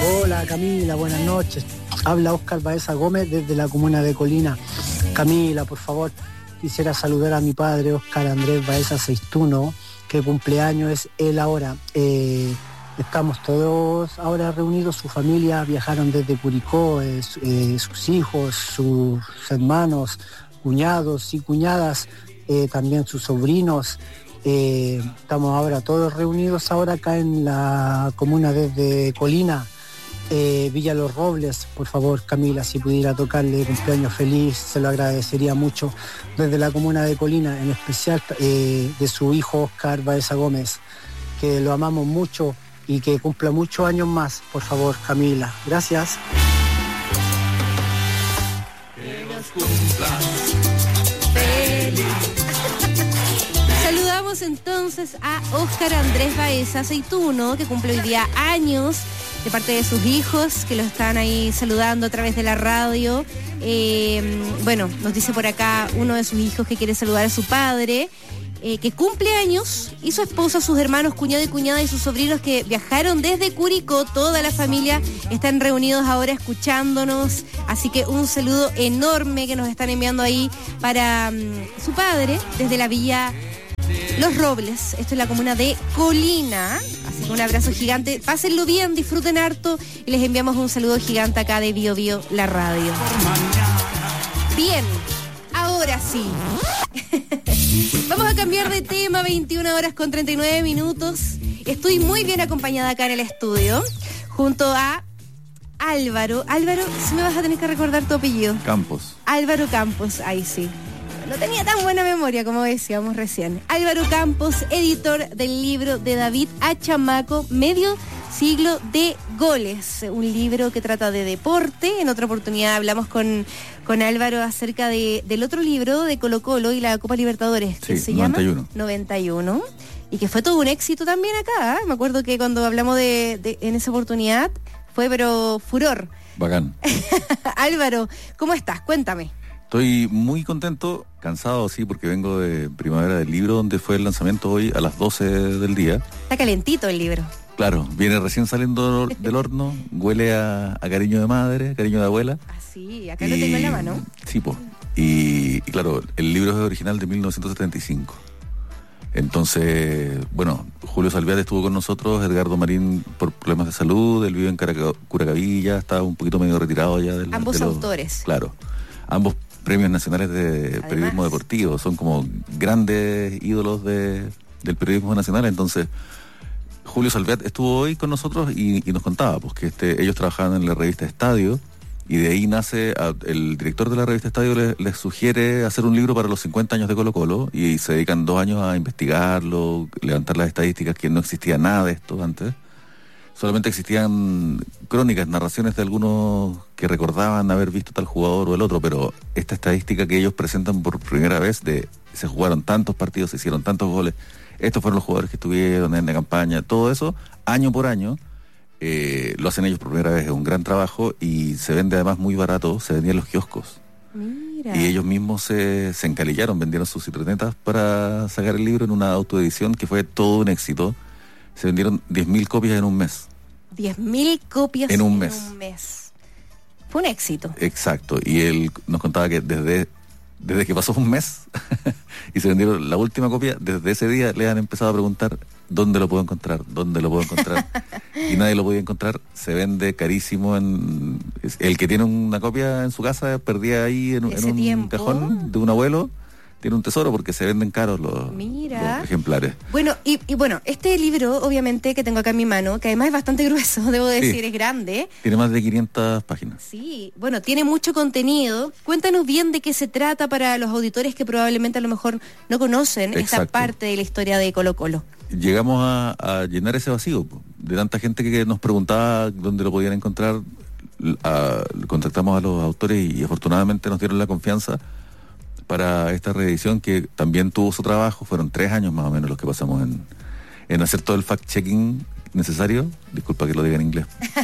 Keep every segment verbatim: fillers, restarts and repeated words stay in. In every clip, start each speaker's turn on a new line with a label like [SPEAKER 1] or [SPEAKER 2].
[SPEAKER 1] Hola Camila, buenas noches. Habla Óscar Baeza Gómez desde la comuna de Colina. Camila, por favor, quisiera saludar a mi padre, Óscar Andrés Baeza Seistuno, que cumpleaños es él ahora. Eh, estamos todos ahora reunidos, su familia viajaron desde Curicó, eh, eh, sus hijos, sus hermanos, cuñados y cuñadas, eh, también sus sobrinos. Eh, estamos ahora todos reunidos ahora acá en la comuna desde Colina. Eh, Villa Los Robles, por favor, Camila, si pudiera tocarle cumpleaños feliz, se lo agradecería mucho, desde la comuna de Colina, en especial eh, de su hijo Óscar Baeza Gómez, que lo amamos mucho y que cumpla muchos años más, por favor, Camila. Gracias.
[SPEAKER 2] Que nos cumplas feliz.
[SPEAKER 3] Saludamos entonces a Óscar Andrés Baeza Seituno, que cumple hoy día años, de parte de sus hijos, que lo están ahí saludando a través de la radio. Eh, bueno, nos dice por acá uno de sus hijos que quiere saludar a su padre, eh, que cumple años, y su esposa, sus hermanos, cuñado y cuñada y sus sobrinos que viajaron desde Curicó. Toda la familia están reunidos ahora escuchándonos, así que un saludo enorme que nos están enviando ahí para um, su padre desde la Villa Los Robles. Esto es la comuna de Colina, así que un abrazo gigante, pásenlo bien, disfruten harto y les enviamos un saludo gigante acá de Bio Bio, la radio. Bien, ahora sí vamos a cambiar de tema. Veintiuna horas con treinta y nueve minutos. Estoy muy bien acompañada acá en el estudio junto a Álvaro. Álvaro, si me vas a tener que recordar tu apellido.
[SPEAKER 4] Campos.
[SPEAKER 3] Álvaro Campos, ahí sí. No tenía tan buena memoria como decíamos recién. Álvaro Campos, editor del libro de David Achamaco, Medio Siglo de Goles, un libro que trata de deporte. En otra oportunidad hablamos con, con Álvaro acerca de, del otro libro de Colo Colo y la Copa Libertadores, que
[SPEAKER 4] sí,
[SPEAKER 3] se
[SPEAKER 4] noventa y uno.
[SPEAKER 3] llama noventa y uno, y que fue todo un éxito también acá, ¿eh? Me acuerdo que cuando hablamos de, de en esa oportunidad fue pero furor.
[SPEAKER 4] Bacán.
[SPEAKER 3] Álvaro, ¿cómo estás? Cuéntame.
[SPEAKER 4] Estoy muy contento, cansado, sí, porque vengo de Primavera del Libro, donde fue el lanzamiento hoy a las doce del día.
[SPEAKER 3] Está calentito el libro.
[SPEAKER 4] Claro, viene recién saliendo del horno, huele a, a cariño de madre, cariño de abuela.
[SPEAKER 3] Ah, sí, acá y, lo tengo en la mano.
[SPEAKER 4] Sí, pues. Y, y claro, el libro es original de mil novecientos setenta y cinco. Entonces, bueno, Julio Salviati estuvo con nosotros, Edgardo Marín por problemas de salud, él vive en Caraca, Curacavilla, está un poquito medio retirado ya. Del,
[SPEAKER 3] Ambos
[SPEAKER 4] de los,
[SPEAKER 3] autores.
[SPEAKER 4] Claro, ambos premios nacionales de
[SPEAKER 3] Además,
[SPEAKER 4] periodismo deportivo, son como grandes ídolos de, del periodismo nacional. Entonces Julio Salviati estuvo hoy con nosotros y, y nos contaba pues que este, ellos trabajaban en la revista Estadio, y de ahí nace, a, el director de la revista Estadio les, les sugiere hacer un libro para los cincuenta años de Colo Colo, y se dedican dos años a investigarlo, levantar las estadísticas, que no existía nada de esto antes. Solamente existían crónicas, narraciones de algunos que recordaban haber visto tal jugador o el otro, pero esta estadística que ellos presentan por primera vez de se jugaron tantos partidos, se hicieron tantos goles, estos fueron los jugadores que estuvieron en la campaña, todo eso, año por año, eh, lo hacen ellos por primera vez, es un gran trabajo y se vende además muy barato, se vendía en los kioscos.
[SPEAKER 3] Mira.
[SPEAKER 4] Y ellos mismos se, se encalillaron, vendieron sus citronetas para sacar el libro en una autoedición que fue todo un éxito. Se vendieron diez mil copias en un mes.
[SPEAKER 3] diez mil copias
[SPEAKER 4] en un
[SPEAKER 3] en
[SPEAKER 4] mes.
[SPEAKER 3] un mes. Fue un éxito.
[SPEAKER 4] Exacto. Y él nos contaba que desde, desde que pasó un mes y se vendieron la última copia, desde ese día le han empezado a preguntar dónde lo puedo encontrar, dónde lo puedo encontrar. Y nadie lo podía encontrar. Se vende carísimo. En el que tiene una copia en su casa perdía ahí en, en un
[SPEAKER 3] tiempo?
[SPEAKER 4] cajón de un abuelo. Tiene un tesoro porque se venden caros los,
[SPEAKER 3] Mira.
[SPEAKER 4] los ejemplares.
[SPEAKER 3] Bueno, y, y bueno, este libro, obviamente, que tengo acá en mi mano, que además es bastante grueso, debo decir,
[SPEAKER 4] Sí.
[SPEAKER 3] es grande.
[SPEAKER 4] Tiene más de quinientas páginas.
[SPEAKER 3] Sí, bueno, tiene mucho contenido. Cuéntanos bien de qué se trata para los auditores que probablemente a lo mejor no conocen esta
[SPEAKER 4] Exacto.
[SPEAKER 3] parte de la historia de Colo Colo.
[SPEAKER 4] Llegamos a, a llenar ese vacío po, de tanta gente que nos preguntaba dónde lo podían encontrar. A, contactamos a los autores y afortunadamente nos dieron la confianza para esta reedición, que también tuvo su trabajo. Fueron tres años más o menos los que pasamos en, en hacer todo el fact-checking necesario. Disculpa que lo diga en inglés.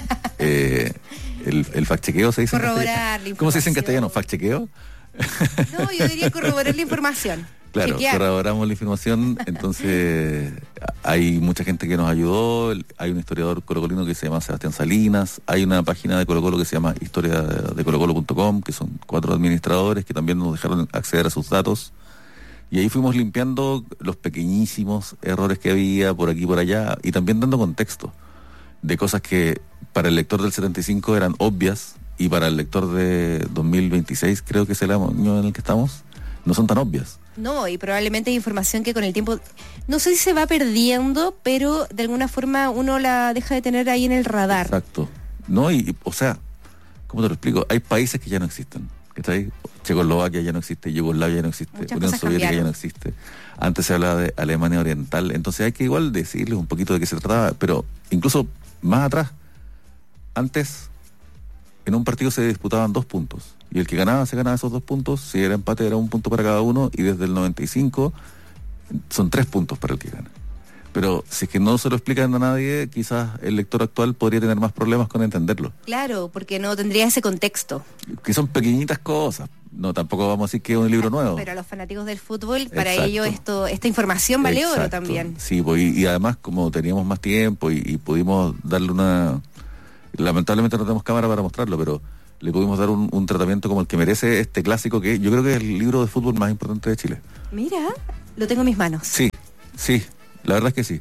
[SPEAKER 4] eh, el, el fact-chequeo se dice.
[SPEAKER 3] Corroborar la
[SPEAKER 4] ¿Cómo se dice en
[SPEAKER 3] información.
[SPEAKER 4] castellano? ¿Fact-chequeo?
[SPEAKER 3] No, yo diría corroborar la información.
[SPEAKER 4] Claro,
[SPEAKER 3] chequear.
[SPEAKER 4] corroboramos la información, entonces hay mucha gente que nos ayudó, hay un historiador colocolino que se llama Sebastián Salinas, hay una página de Colo Colo que se llama historia de colocolo punto com, que son cuatro administradores que también nos dejaron acceder a sus datos, y ahí fuimos limpiando los pequeñísimos errores que había por aquí y por allá, y también dando contexto de cosas que para el lector del setenta y cinco eran obvias, y para el lector de dos mil veintiséis, creo que es el año en el que estamos, no son tan obvias.
[SPEAKER 3] No, y probablemente hay información que con el tiempo, no sé si se va perdiendo, pero de alguna forma uno la deja de tener ahí en el radar.
[SPEAKER 4] Exacto. No, y, o sea, ¿cómo te lo explico? Hay países que ya no existen, ¿cachai? Checoslovaquia ya no existe, Yugoslavia ya no existe,
[SPEAKER 3] Muchas
[SPEAKER 4] Unión
[SPEAKER 3] cosas
[SPEAKER 4] Soviética
[SPEAKER 3] cambiaron.
[SPEAKER 4] ya no existe. Antes se hablaba de Alemania Oriental, entonces hay que igual decirles un poquito de qué se trataba, pero incluso más atrás, antes en un partido se disputaban dos puntos, y el que ganaba se ganaba esos dos puntos, si era empate era un punto para cada uno, y desde el noventa y cinco son tres puntos para el que gana. Pero si es que no se lo explican a nadie, quizás el lector actual podría tener más problemas con entenderlo.
[SPEAKER 3] Claro, porque no tendría ese contexto.
[SPEAKER 4] Que son pequeñitas cosas. No, tampoco vamos a decir que es un libro nuevo.
[SPEAKER 3] Pero a los fanáticos del fútbol, para
[SPEAKER 4] Exacto.
[SPEAKER 3] ellos esto, esta información vale oro
[SPEAKER 4] Exacto.
[SPEAKER 3] también.
[SPEAKER 4] Sí, pues, y, y además como teníamos más tiempo y, y pudimos darle una... Lamentablemente no tenemos cámara para mostrarlo, pero le pudimos dar un, un tratamiento como el que merece este clásico, que yo creo que es el libro de fútbol más importante de Chile.
[SPEAKER 3] Mira, lo tengo en mis manos.
[SPEAKER 4] Sí, sí, la verdad es que sí.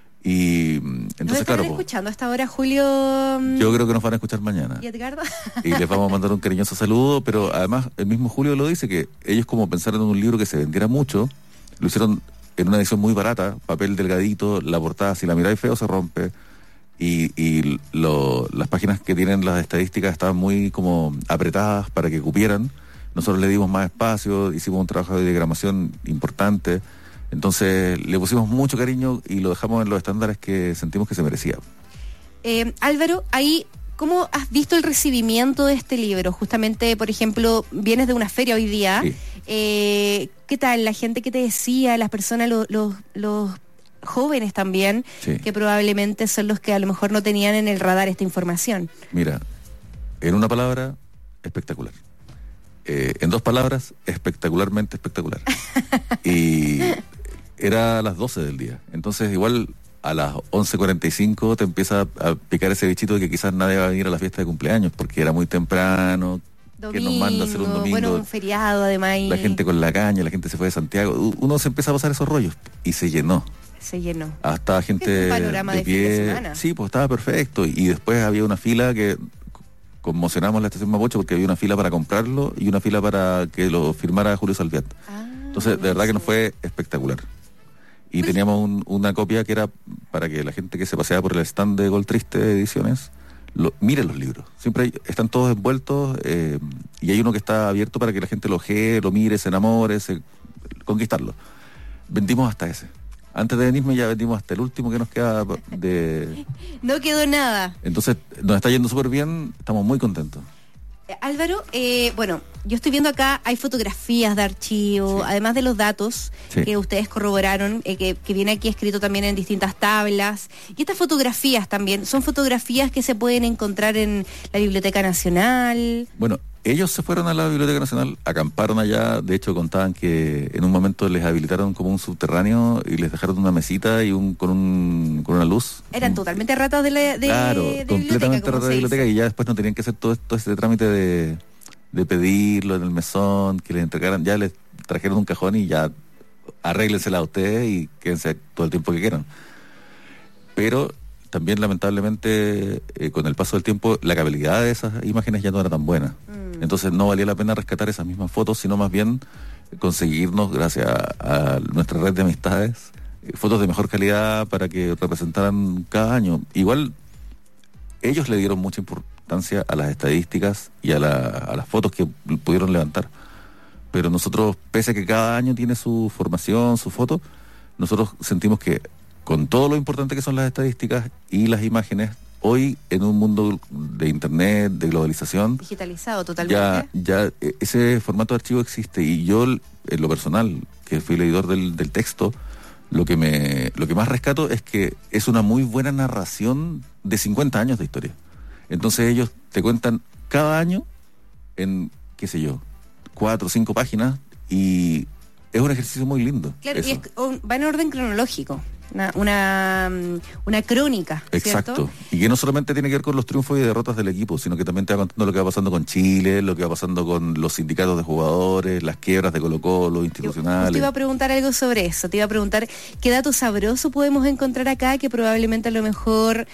[SPEAKER 4] Y mm,
[SPEAKER 3] ¿Nos
[SPEAKER 4] entonces,
[SPEAKER 3] están
[SPEAKER 4] claro, po,
[SPEAKER 3] escuchando hasta ahora, Julio mm,
[SPEAKER 4] yo creo que nos van a escuchar mañana.
[SPEAKER 3] y Edgardo?
[SPEAKER 4] Y les vamos a mandar un cariñoso saludo, pero además el mismo Julio lo dice, que ellos como pensaron en un libro que se vendiera mucho, lo hicieron en una edición muy barata, papel delgadito, la portada, si la miráis feo se rompe, y, y lo, las páginas que tienen las estadísticas estaban muy como apretadas para que cupieran. Nosotros le dimos más espacio, hicimos un trabajo de diagramación importante, entonces le pusimos mucho cariño y lo dejamos en los estándares que sentimos que se merecía.
[SPEAKER 3] Eh, Álvaro, ahí, ¿cómo has visto el recibimiento de este libro? Justamente, por ejemplo, vienes de una feria hoy día.
[SPEAKER 4] Sí.
[SPEAKER 3] Eh, ¿Qué tal? La gente que te decía, las personas, los, los, los jóvenes también,
[SPEAKER 4] Sí.
[SPEAKER 3] que probablemente son los que a lo mejor no tenían en el radar esta información.
[SPEAKER 4] Mira, en una palabra, espectacular. Eh, en dos palabras, espectacularmente espectacular. Y era a las doce del día. Entonces igual a las once cuarenta y cinco te empieza a picar ese bichito de que quizás nadie va a venir a la fiesta de cumpleaños porque era muy temprano, que nos manda a hacer un domingo.
[SPEAKER 3] Bueno, un feriado además. Y
[SPEAKER 4] la gente con la caña, la gente se fue de Santiago. U- Uno se empieza a pasar esos rollos y se llenó.
[SPEAKER 3] se llenó.
[SPEAKER 4] Hasta gente
[SPEAKER 3] Es un panorama de fin de
[SPEAKER 4] pie.
[SPEAKER 3] semana.
[SPEAKER 4] Sí, pues estaba perfecto. Y después había una fila que conmocionamos la estación Mapocho porque había una fila para comprarlo y una fila para que lo firmara Julio Salviat.
[SPEAKER 3] Ah,
[SPEAKER 4] Entonces, de verdad que nos fue espectacular. Y
[SPEAKER 3] Pues-
[SPEAKER 4] teníamos un- una copia que era para que la gente que se paseaba por el stand de Gol Triste Ediciones lo, mire los libros. Siempre hay- están todos envueltos eh, y hay uno que está abierto para que la gente lo ojee, lo mire, se enamore, se, conquistarlo. Vendimos hasta ese. Antes de venirme ya vendimos hasta el último que nos queda de...
[SPEAKER 3] No quedó nada.
[SPEAKER 4] Entonces, nos está yendo súper bien, estamos muy contentos.
[SPEAKER 3] Eh, Álvaro, eh, bueno, yo estoy viendo acá, hay fotografías de archivo,
[SPEAKER 4] Sí.
[SPEAKER 3] además de los datos
[SPEAKER 4] Sí.
[SPEAKER 3] que ustedes corroboraron, eh, que, que viene aquí escrito también en distintas tablas. Y estas fotografías también, son fotografías que se pueden encontrar en la Biblioteca Nacional.
[SPEAKER 4] Bueno, ellos se fueron a la Biblioteca Nacional, acamparon allá, de hecho contaban que en un momento les habilitaron como un subterráneo y les dejaron una mesita y un con un con una luz.
[SPEAKER 3] Eran
[SPEAKER 4] Un-
[SPEAKER 3] totalmente ratas de, la, de,
[SPEAKER 4] Claro,
[SPEAKER 3] de
[SPEAKER 4] completamente
[SPEAKER 3] biblioteca, como
[SPEAKER 4] rata de
[SPEAKER 3] se
[SPEAKER 4] biblioteca
[SPEAKER 3] dice.
[SPEAKER 4] y ya después no tenían que hacer todo esto, este trámite de, de pedirlo en el mesón, que les entregaran, ya les trajeron un cajón y ya arréglensela a ustedes y quédense todo el tiempo que quieran. Pero también lamentablemente eh, con el paso del tiempo la calidad de esas imágenes ya no era tan buena.
[SPEAKER 3] Mm.
[SPEAKER 4] Entonces no valía la pena rescatar esas mismas fotos, sino más bien conseguirnos, gracias a, a nuestra red de amistades, eh, fotos de mejor calidad para que representaran cada año. Igual ellos le dieron mucha importancia a las estadísticas y a, la, a las fotos que pudieron levantar. Pero nosotros, pese a que cada año tiene su formación, su foto, nosotros sentimos que con todo lo importante que son las estadísticas y las imágenes, hoy en un mundo de internet, de globalización,
[SPEAKER 3] Digitalizado totalmente.
[SPEAKER 4] ya, ya eh, ese formato de archivo existe y yo, en lo personal, que fui el editor del, del texto, lo que me lo que más rescato es que es una muy buena narración de cincuenta años de historia. Entonces ellos te cuentan cada año en, qué sé yo, cuatro o cinco páginas y es un ejercicio muy lindo.
[SPEAKER 3] Claro,
[SPEAKER 4] eso.
[SPEAKER 3] y es, un- va en orden cronológico, una, una, mm, una crónica,
[SPEAKER 4] Exacto.
[SPEAKER 3] ¿cierto?
[SPEAKER 4] Y que no solamente tiene que ver con los triunfos y derrotas del equipo, sino que también te va contando lo que va pasando con Chile, lo que va pasando con los sindicatos de jugadores, las quiebras de Colo-Colo,
[SPEAKER 3] Yo
[SPEAKER 4] institucionales.
[SPEAKER 3] te iba a preguntar algo sobre eso, te iba a preguntar qué dato sabroso podemos encontrar acá que probablemente a lo mejor,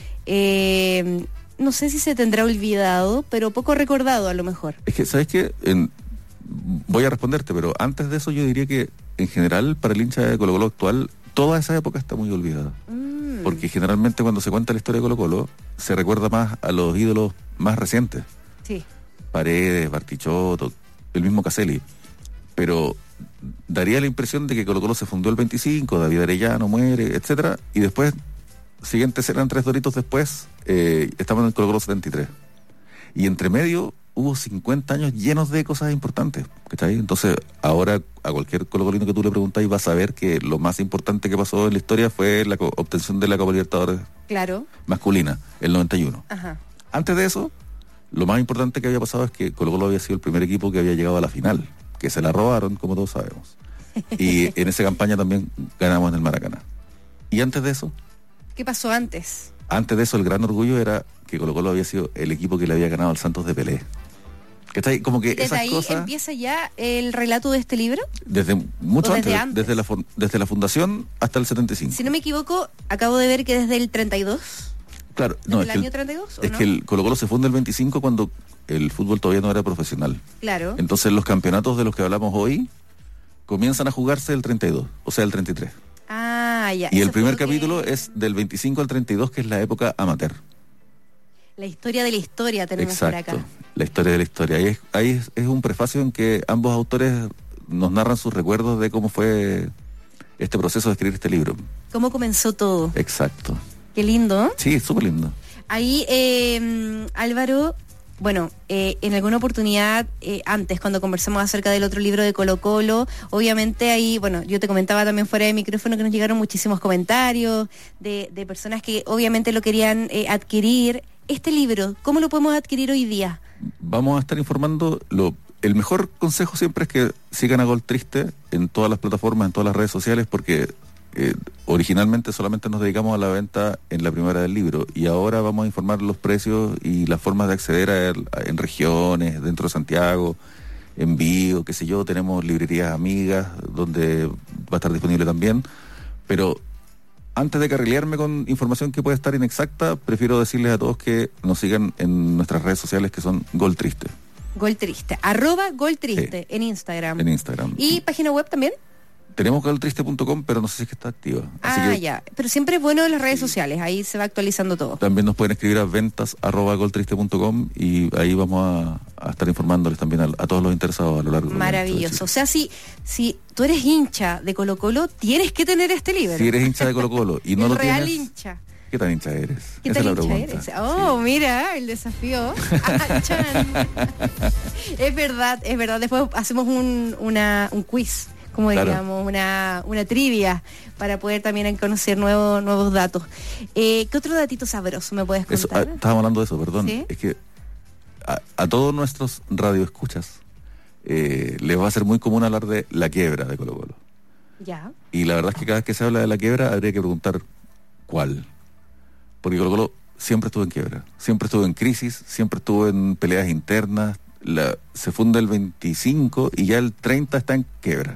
[SPEAKER 3] eh, no sé si se tendrá olvidado, pero poco recordado a lo mejor.
[SPEAKER 4] Es que, ¿sabes qué? En- voy a responderte, pero antes de eso yo diría que, en general, para el hincha de Colo-Colo actual, toda esa época está muy olvidada.
[SPEAKER 3] Mm,
[SPEAKER 4] Porque generalmente cuando se cuenta la historia de Colo-Colo, se recuerda más a los ídolos más recientes.
[SPEAKER 3] sí,
[SPEAKER 4] Paredes, Bartichotto, el mismo Caselli. Pero daría la impresión de que Colo-Colo se fundó el veinticinco, David Arellano muere, etcétera, y después, siguientes eran tres doritos después, eh, estaban en el Colo-Colo setenta y tres. Y entre medio hubo cincuenta años llenos de cosas importantes, ¿cachai? Entonces, ahora a cualquier colocolino que tú le preguntáis va a saber que lo más importante que pasó en la historia fue la co- obtención de la Copa Libertadores
[SPEAKER 3] claro,
[SPEAKER 4] masculina, el noventa y uno.
[SPEAKER 3] ajá.
[SPEAKER 4] Antes de eso, lo más importante que había pasado es que Colo-Colo había sido el primer equipo que había llegado a la final, que se la robaron, como todos sabemos. Y en esa campaña también ganamos en el Maracaná. Y antes de eso,
[SPEAKER 3] ¿Qué pasó antes?
[SPEAKER 4] antes de eso el gran orgullo era que Colo-Colo había sido el equipo que le había ganado al Santos de Pelé. ¿Cachai? Como que
[SPEAKER 3] ¿Desde
[SPEAKER 4] esas
[SPEAKER 3] ahí
[SPEAKER 4] cosas,
[SPEAKER 3] empieza ya el relato de este libro?
[SPEAKER 4] desde mucho
[SPEAKER 3] ¿O desde
[SPEAKER 4] antes,
[SPEAKER 3] antes?
[SPEAKER 4] desde la, fun- desde la fundación hasta el setenta y cinco.
[SPEAKER 3] Si no me equivoco, acabo de ver que desde el treinta y dos,
[SPEAKER 4] Claro,
[SPEAKER 3] desde
[SPEAKER 4] no,
[SPEAKER 3] el
[SPEAKER 4] es que
[SPEAKER 3] año
[SPEAKER 4] el,
[SPEAKER 3] treinta y dos, ¿o
[SPEAKER 4] es
[SPEAKER 3] no?
[SPEAKER 4] que el Colo-Colo se funda el veinticinco cuando el fútbol todavía no era profesional.
[SPEAKER 3] Claro.
[SPEAKER 4] Entonces los campeonatos de los que hablamos hoy comienzan a jugarse el treinta y dos, o sea, el treinta y tres.
[SPEAKER 3] Ah, ya.
[SPEAKER 4] Y
[SPEAKER 3] eso
[SPEAKER 4] el primer
[SPEAKER 3] fue lo que-
[SPEAKER 4] capítulo es del veinticinco al treinta y dos, que es la época amateur.
[SPEAKER 3] La historia de la historia tenemos
[SPEAKER 4] Exacto,
[SPEAKER 3] por acá.
[SPEAKER 4] la historia de la historia. Ahí, es, ahí es, es un prefacio en que ambos autores nos narran sus recuerdos de cómo fue este proceso de escribir este libro.
[SPEAKER 3] ¿Cómo comenzó todo?
[SPEAKER 4] Exacto.
[SPEAKER 3] Qué lindo. ¿eh?
[SPEAKER 4] Sí, súper lindo.
[SPEAKER 3] Ahí, eh, Álvaro, bueno, eh, en alguna oportunidad eh, antes, cuando conversamos acerca del otro libro de Colo Colo, obviamente ahí, bueno, yo te comentaba también fuera de micrófono que nos llegaron muchísimos comentarios de, de personas que obviamente lo querían eh, adquirir. Este libro, ¿cómo lo podemos adquirir hoy día?
[SPEAKER 4] Vamos a estar informando. Lo, el mejor consejo siempre es que sigan a Gol Triste en todas las plataformas, en todas las redes sociales, porque eh, originalmente solamente nos dedicamos a la venta en la primera del libro y ahora vamos a informar los precios y las formas de acceder a él a- en regiones, dentro de Santiago, envío, qué sé yo. Tenemos librerías amigas donde va a estar disponible también, pero antes de carrilearme con información que puede estar inexacta, prefiero decirles a todos que nos sigan en nuestras redes sociales, que son Gol Triste,
[SPEAKER 3] Gol Triste, arroba Gol Triste en Instagram.
[SPEAKER 4] en Instagram.
[SPEAKER 3] ¿Y página web también?
[SPEAKER 4] Tenemos goltriste punto com, pero no sé si es que está activa. Así
[SPEAKER 3] Ah,
[SPEAKER 4] que
[SPEAKER 3] ya. Pero siempre es bueno en las redes sociales, ahí se va actualizando todo.
[SPEAKER 4] también nos pueden escribir a ventas arroba goltriste punto com y ahí vamos a, a estar informándoles también a, a todos los interesados a lo largo de
[SPEAKER 3] Maravilloso. O sea, si, si tú eres hincha de Colo Colo, tienes que tener este libro.
[SPEAKER 4] Si eres hincha de Colo Colo y no
[SPEAKER 3] el
[SPEAKER 4] lo
[SPEAKER 3] real
[SPEAKER 4] tienes,
[SPEAKER 3] hincha.
[SPEAKER 4] ¿qué tan hincha eres?
[SPEAKER 3] ¿Qué
[SPEAKER 4] Esa
[SPEAKER 3] tal
[SPEAKER 4] es la
[SPEAKER 3] hincha
[SPEAKER 4] pregunta.
[SPEAKER 3] eres? Oh,
[SPEAKER 4] Sí.
[SPEAKER 3] mira, el desafío. Ah, chan. Es verdad, es verdad. Después hacemos un, una, un quiz, como
[SPEAKER 4] Claro.
[SPEAKER 3] diríamos, una, una trivia, para poder también conocer nuevos, nuevos datos. Eh, ¿Qué otro datito sabroso me puedes
[SPEAKER 4] Eso, ah,
[SPEAKER 3] contar?
[SPEAKER 4] estábamos hablando de eso, perdón.
[SPEAKER 3] ¿Sí?
[SPEAKER 4] Es que a, a todos nuestros radioescuchas eh, les va a ser muy común hablar de la quiebra de Colo Colo.
[SPEAKER 3] Ya.
[SPEAKER 4] Y la verdad es que cada vez que se habla de la quiebra habría que preguntar cuál. Porque Colo Colo siempre estuvo en quiebra, siempre estuvo en crisis, siempre estuvo en peleas internas. La, se funda el veinticinco y ya el treinta está en quiebra.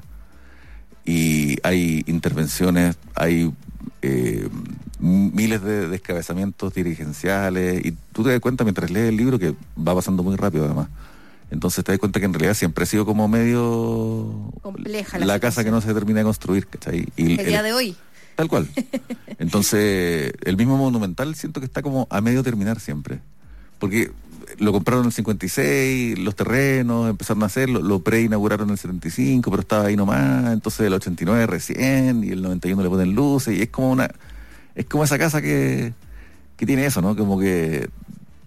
[SPEAKER 4] Y hay intervenciones, hay eh, miles de descabezamientos dirigenciales, y tú te das cuenta mientras lees el libro que va pasando muy rápido además. Entonces te das cuenta que en realidad siempre ha sido como medio
[SPEAKER 3] Compleja la
[SPEAKER 4] la casa
[SPEAKER 3] situación.
[SPEAKER 4] que no se termina de construir, ¿cachai? Y
[SPEAKER 3] El día de hoy.
[SPEAKER 4] Tal cual. Entonces, el mismo Monumental siento que está como a medio terminar siempre. Porque lo compraron en el cincuenta y seis, los terrenos empezaron a hacerlo, lo preinauguraron en el setenta y cinco, pero estaba ahí nomás, entonces el ochenta y nueve recién, y el noventa y uno le ponen luces, y es como una, es como esa casa que, que tiene eso, ¿no? Como que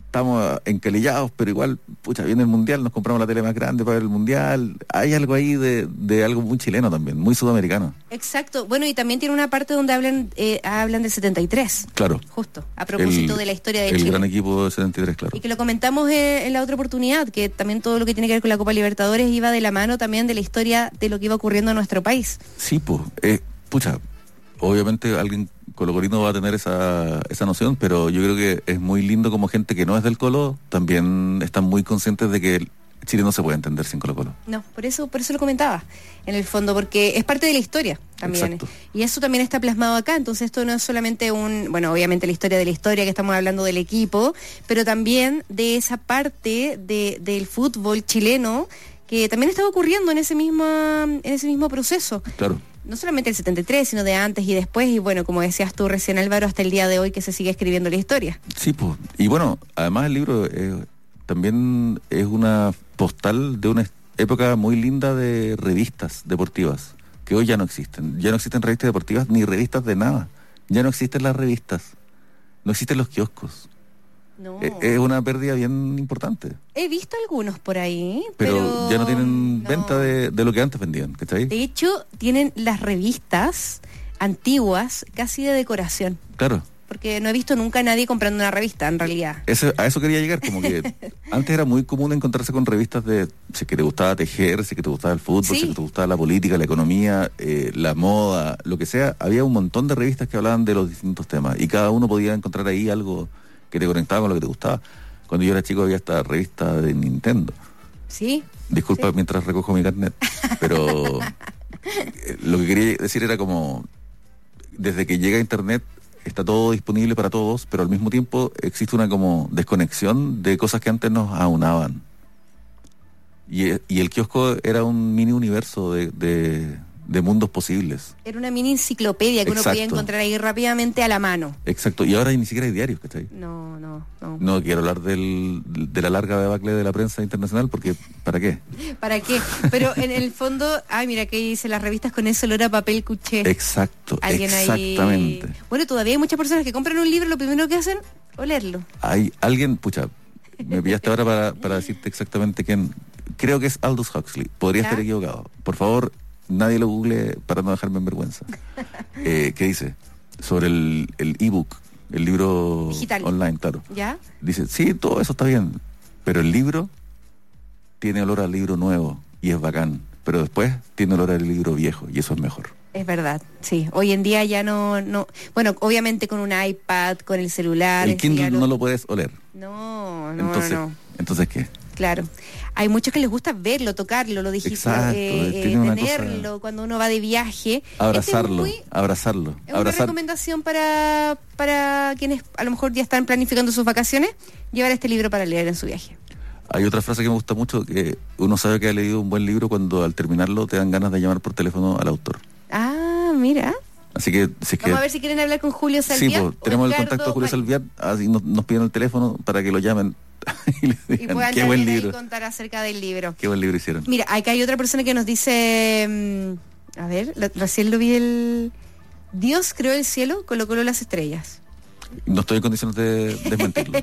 [SPEAKER 4] estamos encalillados, pero igual, pucha, viene el Mundial, nos compramos la tele más grande para ver el Mundial. Hay algo ahí de, de algo muy chileno también, muy sudamericano.
[SPEAKER 3] Exacto. Bueno, y también tiene una parte donde hablan eh, hablan del setenta y tres.
[SPEAKER 4] Claro.
[SPEAKER 3] Justo, a propósito
[SPEAKER 4] el,
[SPEAKER 3] de la historia de
[SPEAKER 4] el
[SPEAKER 3] Chile.
[SPEAKER 4] El gran equipo de setenta y tres, claro.
[SPEAKER 3] Y que lo comentamos eh, en la otra oportunidad, que también todo lo que tiene que ver con la Copa Libertadores iba de la mano también de la historia de lo que iba ocurriendo en nuestro país.
[SPEAKER 4] Sí, pues, eh, pucha, obviamente alguien colocolino va a tener esa, esa noción, pero yo creo que es muy lindo como gente que no es del Colo, también están muy conscientes de que Chile no se puede entender sin Colo Colo.
[SPEAKER 3] No, por eso, por eso lo comentaba, en el fondo, porque es parte de la historia también.
[SPEAKER 4] Exacto.
[SPEAKER 3] Y eso también está plasmado acá, entonces esto no es solamente un, bueno, obviamente la historia de la historia, que estamos hablando del equipo, pero también de esa parte de, del fútbol chileno que también estaba ocurriendo en ese mismo, en ese mismo proceso.
[SPEAKER 4] Claro.
[SPEAKER 3] No solamente el setenta y tres, sino de antes y después, y bueno, como decías tú recién, Álvaro, hasta el día de hoy que se sigue escribiendo la historia.
[SPEAKER 4] Sí, pues, y bueno, además el libro eh, también es una postal de una época muy linda de revistas deportivas, que hoy ya no existen. Ya no existen revistas deportivas ni revistas de nada. Ya no existen las revistas, no existen los kioscos.
[SPEAKER 3] No.
[SPEAKER 4] Es, es una pérdida bien importante.
[SPEAKER 3] He visto algunos por ahí,
[SPEAKER 4] pero,
[SPEAKER 3] pero
[SPEAKER 4] ya no tienen
[SPEAKER 3] no.
[SPEAKER 4] venta de, de lo que antes vendían, ¿cachai?
[SPEAKER 3] De hecho, tienen las revistas antiguas casi de decoración.
[SPEAKER 4] Claro.
[SPEAKER 3] Porque no he visto nunca a nadie comprando una revista, en realidad.
[SPEAKER 4] Eso, a eso quería llegar, como que antes era muy común encontrarse con revistas de si que te gustaba tejer, si que te gustaba el fútbol,
[SPEAKER 3] Sí.
[SPEAKER 4] si que te gustaba la política, la economía, eh, la moda, lo que sea. Había un montón de revistas que hablaban de los distintos temas y cada uno podía encontrar ahí algo que te conectaba con lo que te gustaba. Cuando yo era chico había esta revista de Nintendo.
[SPEAKER 3] Sí.
[SPEAKER 4] Disculpa
[SPEAKER 3] Sí.
[SPEAKER 4] mientras recojo mi carnet, pero eh, lo que quería decir era como, desde que llega Internet está todo disponible para todos, pero al mismo tiempo existe una como desconexión de cosas que antes nos aunaban. Y, y el kiosco era un mini universo de, de, de mundos posibles.
[SPEAKER 3] Era una mini enciclopedia que uno
[SPEAKER 4] Exacto.
[SPEAKER 3] podía encontrar ahí rápidamente a la mano.
[SPEAKER 4] Exacto, y ahora ni siquiera hay diarios, ¿cachai?
[SPEAKER 3] No, no, no.
[SPEAKER 4] No quiero hablar del, de la larga debacle de la prensa internacional, porque ¿para qué?
[SPEAKER 3] ¿Para qué? Pero en el fondo, ay, mira que dice las revistas con ese olor a papel cuché.
[SPEAKER 4] Exacto,
[SPEAKER 3] Alguien
[SPEAKER 4] exactamente.
[SPEAKER 3] ahí. Bueno, todavía hay muchas personas que compran un libro, lo primero que hacen, olerlo.
[SPEAKER 4] Hay alguien, pucha, me pillaste ahora para, para decirte exactamente quién. Creo que es Aldous Huxley, podría
[SPEAKER 3] ¿Ya?
[SPEAKER 4] estar equivocado. Por favor, nadie lo google para no dejarme en vergüenza. Eh, ¿Qué dice? Sobre el el ebook, el libro
[SPEAKER 3] Digital.
[SPEAKER 4] online, claro.
[SPEAKER 3] ¿Ya?
[SPEAKER 4] Dice, sí, todo eso está bien, pero el libro tiene olor al libro nuevo y es bacán, pero después tiene olor al libro viejo y eso es mejor.
[SPEAKER 3] Es verdad, sí. Hoy en día ya no, no, bueno, obviamente con un iPad, con el celular.
[SPEAKER 4] El Kindle
[SPEAKER 3] ya lo-
[SPEAKER 4] no lo puedes oler.
[SPEAKER 3] No, no,
[SPEAKER 4] Entonces,
[SPEAKER 3] no, no.
[SPEAKER 4] ¿entonces qué?
[SPEAKER 3] Claro. Hay muchos que les gusta verlo, tocarlo, lo digital,
[SPEAKER 4] Exacto,
[SPEAKER 3] eh, eh,
[SPEAKER 4] tiene una
[SPEAKER 3] tenerlo
[SPEAKER 4] cosa-
[SPEAKER 3] cuando uno va de viaje.
[SPEAKER 4] Abrazarlo,
[SPEAKER 3] Este es muy-
[SPEAKER 4] abrazarlo,
[SPEAKER 3] Es una
[SPEAKER 4] abrazar.
[SPEAKER 3] recomendación para, para quienes a lo mejor ya están planificando sus vacaciones, llevar este libro para leer en su viaje.
[SPEAKER 4] Hay otra frase que me gusta mucho, que uno sabe que ha leído un buen libro cuando al terminarlo te dan ganas de llamar por teléfono al autor.
[SPEAKER 3] Ah, mira.
[SPEAKER 4] Así que, si es que
[SPEAKER 3] Vamos a ver si quieren hablar con Julio
[SPEAKER 4] sí,
[SPEAKER 3] Salviat.
[SPEAKER 4] pues,
[SPEAKER 3] o
[SPEAKER 4] tenemos el
[SPEAKER 3] Edgardo
[SPEAKER 4] contacto de Julio
[SPEAKER 3] Mar-
[SPEAKER 4] Salviat, así nos, nos piden el teléfono para que lo llamen y les
[SPEAKER 3] Y
[SPEAKER 4] digan,
[SPEAKER 3] puedan
[SPEAKER 4] qué buen
[SPEAKER 3] también ahí
[SPEAKER 4] libro,
[SPEAKER 3] contar acerca del libro.
[SPEAKER 4] qué buen libro hicieron.
[SPEAKER 3] Mira, acá hay otra persona que nos dice, mm, a ver, la- recién lo vi el... Dios creó el cielo, colocó las estrellas.
[SPEAKER 4] No estoy en condiciones de desmentirlo.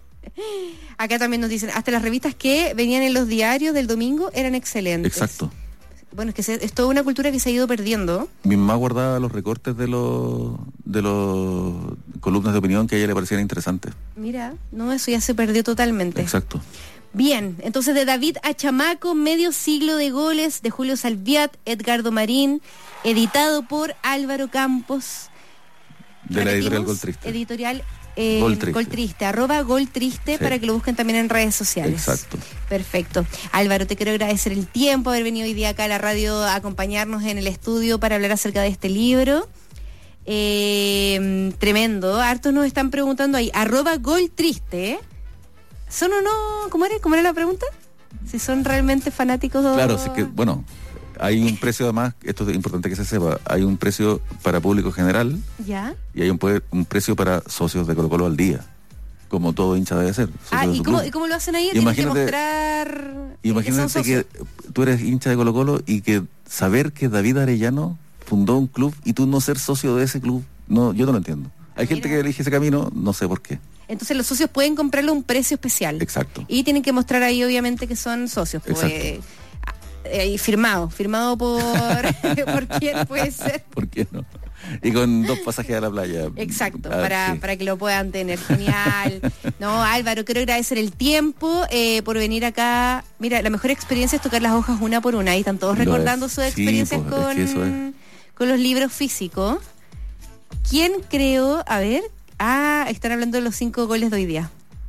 [SPEAKER 3] Acá también nos dicen, hasta las revistas que venían en los diarios del domingo eran excelentes.
[SPEAKER 4] Exacto.
[SPEAKER 3] Bueno, es que se- es toda una cultura que se ha ido perdiendo.
[SPEAKER 4] Mi mamá guardaba los recortes de los de los columnas de opinión que a ella le parecían interesantes.
[SPEAKER 3] Mira, no, eso ya se perdió totalmente.
[SPEAKER 4] Exacto.
[SPEAKER 3] Bien, entonces de David a Chamaco, medio siglo de goles, de Julio Salviat, Edgardo Marín, editado por Álvaro Campos.
[SPEAKER 4] De la editorial
[SPEAKER 3] Repetimos,
[SPEAKER 4] Gol Triste.
[SPEAKER 3] Editorial eh,
[SPEAKER 4] Gol Triste.
[SPEAKER 3] Gol Triste, arroba Gol Triste,
[SPEAKER 4] Sí.
[SPEAKER 3] para que lo busquen también en redes sociales.
[SPEAKER 4] Exacto.
[SPEAKER 3] Perfecto. Álvaro, te quiero agradecer el tiempo, haber venido hoy día acá a la radio a acompañarnos en el estudio para hablar acerca de este libro. Eh, tremendo. Hartos nos están preguntando ahí, arroba Gol Triste, ¿eh? ¿Son o no? ¿Cómo era? ¿Cómo era la pregunta? Si son realmente fanáticos o...
[SPEAKER 4] Claro, sí que, bueno, hay un precio además, esto es importante que se sepa, hay un precio para público general
[SPEAKER 3] ¿Ya?
[SPEAKER 4] y hay un, pue- un precio para socios de Colo Colo al día, como todo hincha debe ser. socio
[SPEAKER 3] Ah,
[SPEAKER 4] de
[SPEAKER 3] ¿y
[SPEAKER 4] su
[SPEAKER 3] cómo,
[SPEAKER 4] club.
[SPEAKER 3] ¿y cómo lo hacen ahí? Tienen que
[SPEAKER 4] Imagínate-
[SPEAKER 3] mostrar... eh,
[SPEAKER 4] Imagínate
[SPEAKER 3] son
[SPEAKER 4] que
[SPEAKER 3] socios.
[SPEAKER 4] tú eres hincha de Colo Colo y que saber que David Arellano fundó un club y tú no ser socio de ese club, no, yo no lo entiendo. Hay gente
[SPEAKER 3] Mira.
[SPEAKER 4] que elige ese camino, no sé por qué.
[SPEAKER 3] Entonces los socios pueden comprarlo a un precio especial.
[SPEAKER 4] Exacto.
[SPEAKER 3] Y tienen que mostrar ahí obviamente que son socios. Pues, eh, eh, firmado, firmado por por quién puede ser.
[SPEAKER 4] ¿Por qué no? Y con dos pasajes a la playa.
[SPEAKER 3] Exacto,
[SPEAKER 4] ah,
[SPEAKER 3] para,
[SPEAKER 4] sí.
[SPEAKER 3] para que lo puedan tener. Genial. No, Álvaro, quiero agradecer el tiempo eh, por venir acá. Mira, la mejor experiencia es tocar las hojas una por una. Y están todos
[SPEAKER 4] Lo
[SPEAKER 3] recordando
[SPEAKER 4] es.
[SPEAKER 3] sus
[SPEAKER 4] Sí,
[SPEAKER 3] experiencias
[SPEAKER 4] pues,
[SPEAKER 3] con,
[SPEAKER 4] es que eso es.
[SPEAKER 3] con los libros físicos. ¿Quién creó? A ver. Ah, están hablando de los cinco goles de hoy día.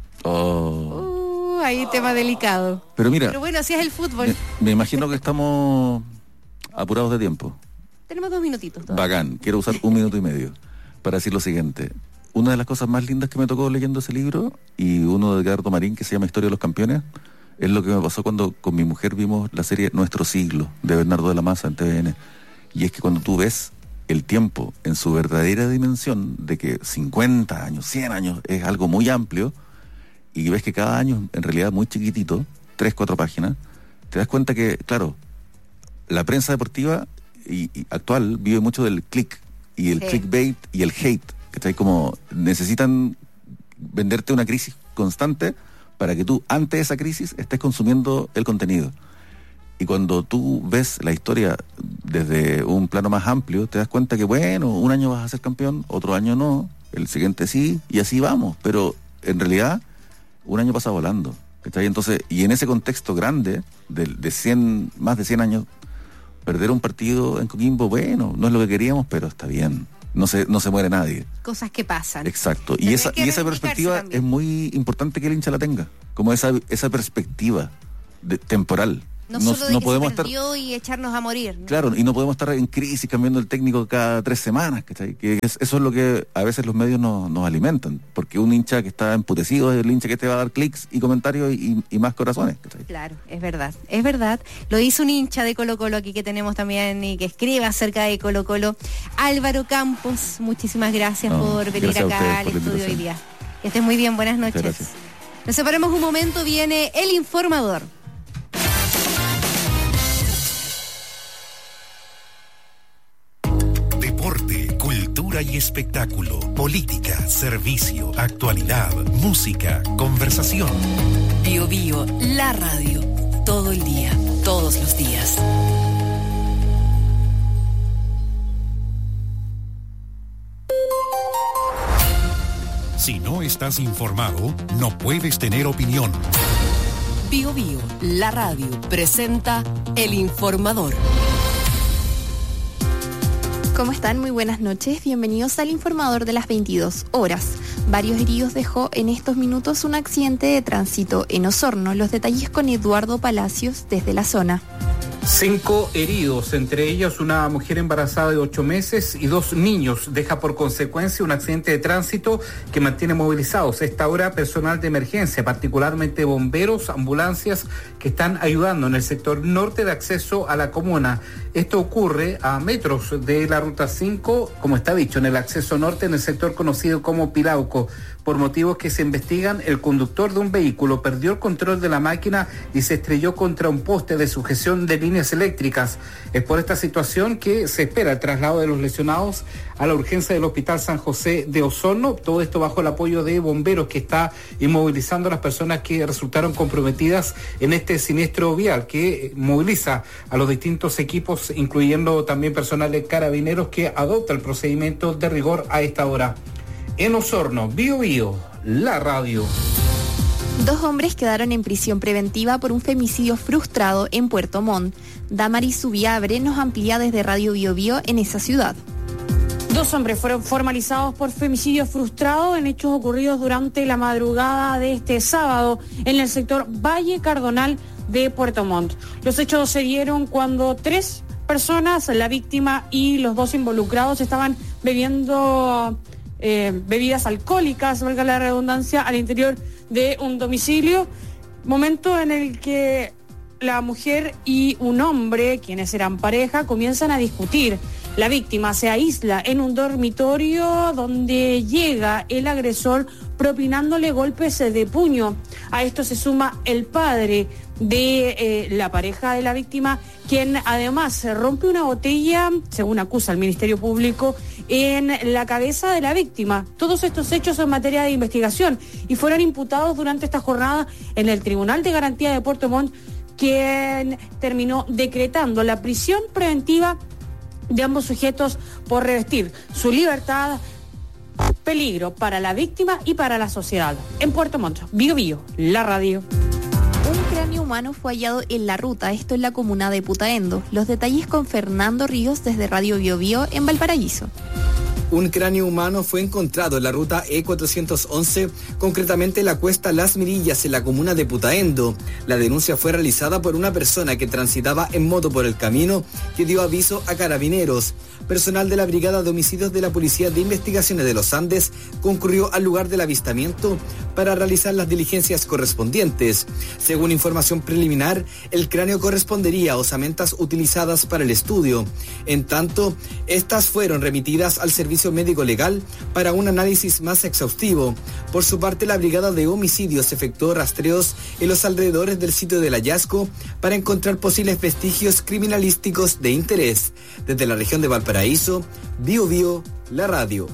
[SPEAKER 4] Oh.
[SPEAKER 3] Uh, ahí tema delicado.
[SPEAKER 4] Pero mira,
[SPEAKER 3] Pero bueno, así es el fútbol.
[SPEAKER 4] me, me imagino que estamos apurados de tiempo.
[SPEAKER 3] Tenemos dos minutitos todavía.
[SPEAKER 4] Bacán, quiero usar un minuto y medio para decir lo siguiente. Una de las cosas más lindas que me tocó leyendo ese libro, y uno de Edgardo Marín, que se llama Historia de los Campeones, es lo que me pasó cuando con mi mujer vimos la serie Nuestro Siglo, de Bernardo de la Maza en T V N. Y es que cuando tú ves el tiempo en su verdadera dimensión, de que cincuenta años, cien años, es algo muy amplio, y ves que cada año en realidad muy chiquitito, tres, cuatro páginas, te das cuenta que, claro, la prensa deportiva y, y actual vive mucho del click y el
[SPEAKER 3] sí.
[SPEAKER 4] clickbait y el hate, que está ahí como necesitan venderte una crisis constante para que tú ante esa crisis estés consumiendo el contenido. Y cuando tú ves la historia desde un plano más amplio, te das cuenta que bueno, un año vas a ser campeón, otro año no, el siguiente sí, y así vamos, pero en realidad un año pasa volando, ¿cachai? Entonces, y en ese contexto grande de, de cien, más de cien años, perder un partido en Coquimbo, bueno, no es lo que queríamos, pero está bien. No se, no se muere nadie.
[SPEAKER 3] Cosas que pasan.
[SPEAKER 4] Exacto. Y
[SPEAKER 3] Pero
[SPEAKER 4] esa,
[SPEAKER 3] hay que
[SPEAKER 4] y esa
[SPEAKER 3] reivindicarse
[SPEAKER 4] perspectiva
[SPEAKER 3] también.
[SPEAKER 4] es muy importante que el hincha la tenga. Como esa, esa perspectiva de, temporal.
[SPEAKER 3] No,
[SPEAKER 4] no
[SPEAKER 3] solo de
[SPEAKER 4] no
[SPEAKER 3] que
[SPEAKER 4] podemos
[SPEAKER 3] se
[SPEAKER 4] estar.
[SPEAKER 3] perdió y echarnos a morir, ¿no?
[SPEAKER 4] Claro, y no podemos estar en crisis cambiando el técnico cada tres semanas, ¿cachai? Que es, eso es lo que a veces los medios nos, nos alimentan, porque un hincha que está emputecido es el hincha que te va a dar clics y comentarios y, y más corazones, ¿cachai?
[SPEAKER 3] Claro, es verdad, es verdad. Lo hizo un hincha de Colo Colo aquí que tenemos también y que escribe acerca de Colo Colo. Álvaro Campos, muchísimas gracias
[SPEAKER 4] No,
[SPEAKER 3] por venir
[SPEAKER 4] gracias a
[SPEAKER 3] acá
[SPEAKER 4] ustedes
[SPEAKER 3] al
[SPEAKER 4] por la
[SPEAKER 3] estudio hoy
[SPEAKER 4] invitación.
[SPEAKER 3] día. Que estés muy bien, buenas noches.
[SPEAKER 4] Muchas gracias.
[SPEAKER 3] Nos separamos un momento, viene El Informador.
[SPEAKER 5] Deporte, cultura y espectáculo, política, servicio, actualidad, música, conversación.
[SPEAKER 6] Bio Bio, la radio. Todo el día, todos los días.
[SPEAKER 5] Si no estás informado, no puedes tener opinión.
[SPEAKER 6] Bio Bio, la radio, presenta El Informador.
[SPEAKER 7] ¿Cómo están? Muy buenas noches. Bienvenidos al Informador de las veintidós horas. Varios heridos dejó en estos minutos un accidente de tránsito en Osorno. Los detalles con Eduardo Palacios desde la zona.
[SPEAKER 8] Cinco heridos, entre ellos una mujer embarazada de ocho meses y dos niños. Deja por consecuencia un accidente de tránsito que mantiene movilizados. A esta hora personal de emergencia, particularmente bomberos, ambulancias que están ayudando en el sector norte de acceso a la comuna. Esto ocurre a metros de la ruta cinco, como está dicho, en el acceso norte, en el sector conocido como Pilauco. Por motivos que se investigan, el conductor de un vehículo perdió el control de la máquina y se estrelló contra un poste de sujeción de líneas eléctricas. Es por esta situación que se espera el traslado de los lesionados a la urgencia del Hospital San José de Osorno. Todo esto bajo el apoyo de bomberos, que está inmovilizando a las personas que resultaron comprometidas en este siniestro vial, que moviliza a los distintos equipos, incluyendo también personal de carabineros, que adopta el procedimiento de rigor a esta hora. En Osorno, Bio Bio, la radio.
[SPEAKER 7] Dos hombres quedaron en prisión preventiva por un femicidio frustrado en Puerto Montt. Damaris Subiabre nos amplía desde Radio Bio Bio en esa ciudad.
[SPEAKER 9] Dos hombres fueron formalizados por femicidio frustrado en hechos ocurridos durante la madrugada de este sábado en el sector Valle Cardonal de Puerto Montt. Los hechos se dieron cuando tres personas, la víctima y los dos involucrados, estaban bebiendo eh, bebidas alcohólicas, valga la redundancia, al interior de un domicilio, momento en el que la mujer y un hombre, quienes eran pareja, comienzan a discutir. La víctima se aísla en un dormitorio donde llega el agresor propinándole golpes de puño. A esto se suma el padre de eh, la pareja de la víctima, quien además rompe una botella, según acusa el Ministerio Público, en la cabeza de la víctima. Todos estos hechos son materia de investigación y fueron imputados durante esta jornada en el Tribunal de Garantía de Puerto Montt, quien terminó decretando la prisión preventiva de ambos sujetos por revestir su libertad peligro para la víctima y para la sociedad. En Puerto Montt, Bío Bío, la radio.
[SPEAKER 7] Un cráneo humano fue hallado en La Ruta, esto en la comuna de Putaendo. Los detalles con Fernando Ríos desde Radio Bío Bío en Valparaíso.
[SPEAKER 10] Un cráneo humano fue encontrado en la ruta E cuatrocientos once, concretamente en la cuesta Las Mirillas, en la comuna de Putaendo. La denuncia fue realizada por una persona que transitaba en moto por el camino, que dio aviso a carabineros. Personal de la Brigada de Homicidios de la Policía de Investigaciones de los Andes concurrió al lugar del avistamiento para realizar las diligencias correspondientes. Según información preliminar, el cráneo correspondería a osamentas utilizadas para el estudio. En tanto, estas fueron remitidas al servicio médico legal para un análisis más exhaustivo. Por su parte, la Brigada de Homicidios efectuó rastreos en los alrededores del sitio del hallazgo para encontrar posibles vestigios criminalísticos de interés. Desde la región de Valparaíso, Bío Bío, la radio.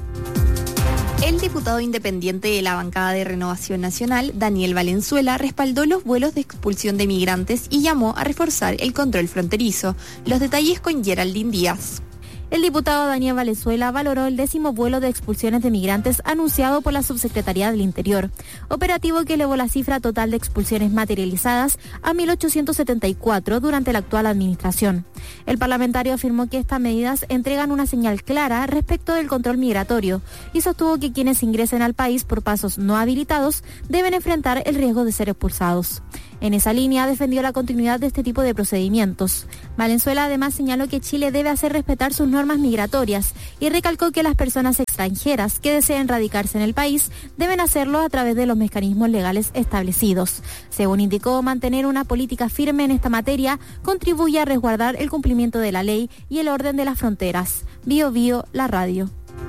[SPEAKER 7] El diputado independiente de la bancada de Renovación Nacional, Daniel Valenzuela, respaldó los vuelos de expulsión de migrantes y llamó a reforzar el control fronterizo. Los detalles con Geraldine Díaz.
[SPEAKER 11] El diputado Daniel Valenzuela valoró el décimo vuelo de expulsiones de migrantes anunciado por la Subsecretaría del Interior, operativo que elevó la cifra total de expulsiones materializadas a mil ochocientos setenta y cuatro durante la actual administración. El parlamentario afirmó que estas medidas entregan una señal clara respecto del control migratorio y sostuvo que quienes ingresen al país por pasos no habilitados deben enfrentar el riesgo de ser expulsados. En esa línea defendió la continuidad de este tipo de procedimientos. Valenzuela además señaló que Chile debe hacer respetar sus normas migratorias y recalcó que las personas extranjeras que deseen radicarse en el país deben hacerlo a través de los mecanismos legales establecidos. Según indicó, mantener una política firme en esta materia contribuye a resguardar el cumplimiento de la ley y el orden de las fronteras. Bío Bío, la radio.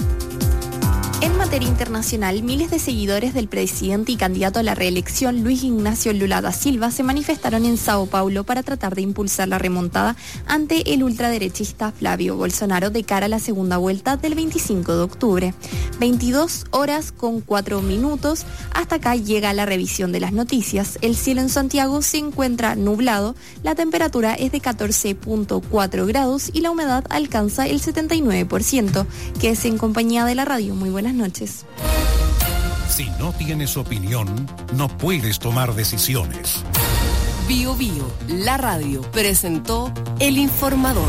[SPEAKER 7] En materia internacional, miles de seguidores del presidente y candidato a la reelección Luis Ignacio Lula da Silva se manifestaron en Sao Paulo para tratar de impulsar la remontada ante el ultraderechista Flavio Bolsonaro de cara a la segunda vuelta del veinticinco de octubre. veintidós horas con cuatro minutos. Hasta acá llega la revisión de las noticias. El cielo en Santiago se encuentra nublado, la temperatura es de catorce punto cuatro grados y la humedad alcanza el setenta y nueve por ciento. Quédese en compañía de la radio. Muy buenas noches.
[SPEAKER 5] Si no tienes opinión, no puedes tomar decisiones.
[SPEAKER 6] Bío Bío, la radio, presentó El Informador.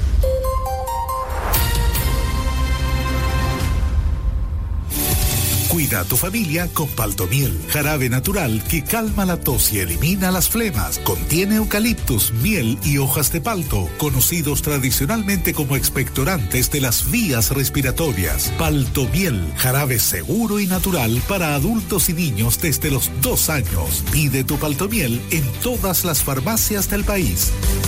[SPEAKER 12] Cuida a tu familia con Paltomiel, jarabe natural que calma la tos y elimina las flemas. Contiene eucaliptus, miel y hojas de palto, conocidos tradicionalmente como expectorantes de las vías respiratorias. Paltomiel, jarabe seguro y natural para adultos y niños desde los dos años. Pide tu Paltomiel en todas las farmacias del país.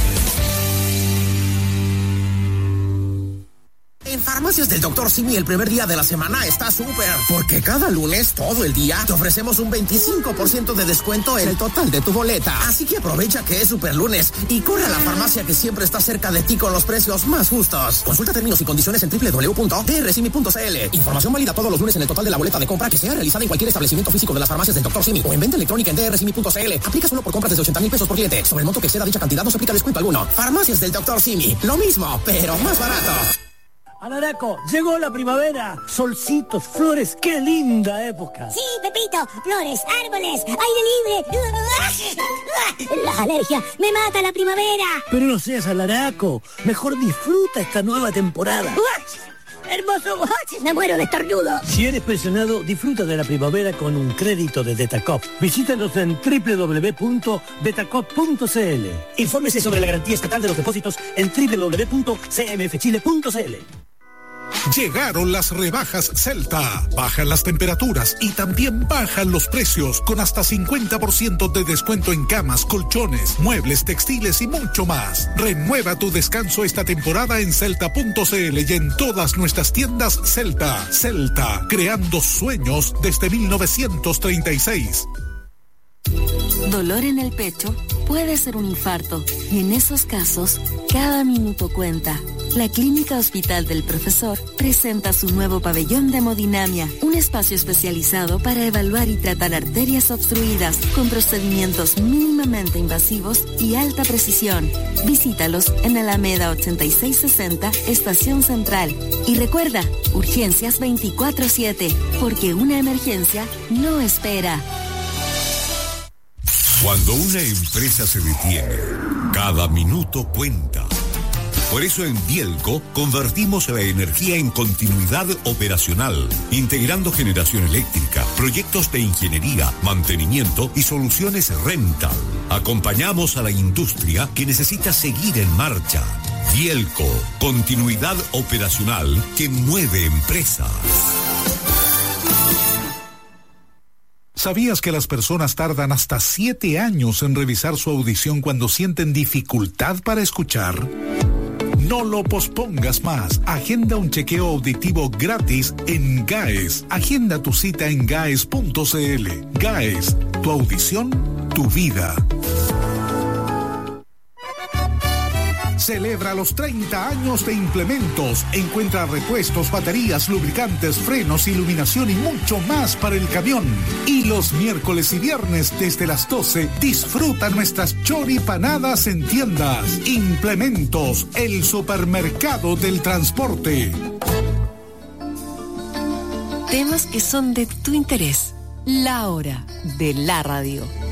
[SPEAKER 13] En Farmacias del doctor Simi el primer día de la semana está súper, porque cada lunes, todo el día, te ofrecemos un veinticinco por ciento de descuento en el total de tu boleta. Así que aprovecha que es super lunes y corre a la farmacia que siempre está cerca de ti con los precios más justos. Consulta términos y condiciones en doble u doble u doble u punto d r simi punto c l. Información válida todos los lunes en el total de la boleta de compra que sea realizada en cualquier establecimiento físico de las Farmacias del doctor Simi o en venta electrónica en d r simi punto c l. Aplica solo por compras desde ochenta mil pesos por cliente. Sobre el monto que exceda dicha cantidad no se aplica descuento alguno. Farmacias del doctor Simi. Lo mismo, pero más barato.
[SPEAKER 14] Alaraco, llegó la primavera, solcitos, flores, qué linda época.
[SPEAKER 15] Sí, Pepito, flores, árboles, aire libre. La alergia, me mata la primavera.
[SPEAKER 14] Pero no seas alaraco, mejor disfruta esta nueva temporada.
[SPEAKER 15] Hermoso, me muero de estornudo.
[SPEAKER 14] Si eres pensionado, disfruta de la primavera con un crédito de Detacop. Visítanos en doble u doble u doble u punto detacop punto c l. Infórmese sobre la garantía estatal de los depósitos en doble u doble u doble u punto c m f chile punto c l.
[SPEAKER 12] Llegaron las rebajas Celta. Bajan las temperaturas y también bajan los precios con hasta cincuenta por ciento de descuento en camas, colchones, muebles, textiles y mucho más. Renueva tu descanso esta temporada en celta punto c l y en todas nuestras tiendas Celta. Celta, creando sueños desde mil novecientos treinta y seis.
[SPEAKER 16] Dolor en el pecho puede ser un infarto y en esos casos cada minuto cuenta. La Clínica Hospital del Profesor presenta su nuevo pabellón de hemodinamia, un espacio especializado para evaluar y tratar arterias obstruidas con procedimientos mínimamente invasivos y alta precisión. Visítalos en Alameda ochenta y seis sesenta, Estación Central. Y recuerda, urgencias veinticuatro siete, porque una emergencia no espera.
[SPEAKER 17] Cuando una empresa se detiene, cada minuto cuenta. Por eso en Bielco convertimos la energía en continuidad operacional, integrando generación eléctrica, proyectos de ingeniería, mantenimiento y soluciones rental. Acompañamos a la industria que necesita seguir en marcha. Bielco, continuidad operacional que mueve empresas.
[SPEAKER 12] ¿Sabías que las personas tardan hasta siete años en revisar su audición cuando sienten dificultad para escuchar? No lo pospongas más. Agenda un chequeo auditivo gratis en GAES. Agenda tu cita en gaes punto cl. GAES, tu audición, tu vida. Celebra los treinta años de Implementos. Encuentra repuestos, baterías, lubricantes, frenos, iluminación y mucho más para el camión. Y los miércoles y viernes desde las doce, disfruta nuestras choripanadas en tiendas. Implementos, el supermercado del transporte.
[SPEAKER 6] Temas que son de tu interés. La hora de la radio.